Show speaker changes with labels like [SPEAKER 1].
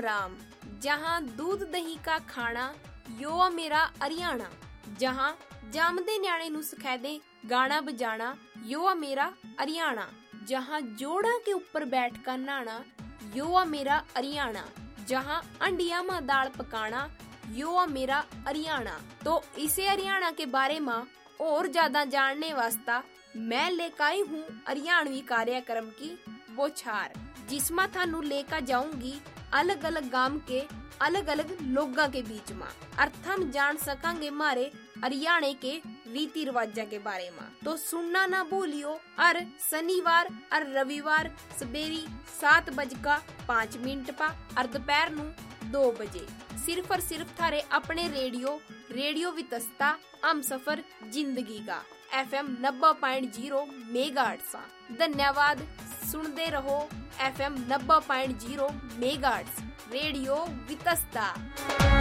[SPEAKER 1] राम, जहाँ दूध दही का खाना, यो आ मेरा हरियाणा। जहाँ जामदे न्याणे नू सिखादे गाना बजाना, यो आ मेरा हरियाणा। जहाँ जोड़ा के ऊपर बैठ कर नहाना, यो आ मेरा हरियाणा। जहाँ अंडिया में दाल पकाना, यो आ मेरा हरियाणा। तो इसे हरियाणा के बारे में और ज्यादा जानने वास्ता मैं लेकर आई हूँ हरियाणवी कार्यक्रम की बौछार, जिसमें थानू लेकर जाऊंगी अलग अलग गांव के अलग अलग लोगों के बीच में, और हम जान सकांगे मारे हरियाणा के रीति रिवाजा के बारे में। तो सुनना ना भूलियो। और शनिवार और रविवार सवेरी 7:05 पा और दोपहर नू 2 बजे सिर्फ और सिर्फ थारे अपने रेडियो वितस्ता हम सफर जिंदगी का FM 90.0 मेगाहर्ट्ज। धन्यवाद। सुनते रहो FM 90.0 मेगाहर्ट्ज रेडियो वितस्ता।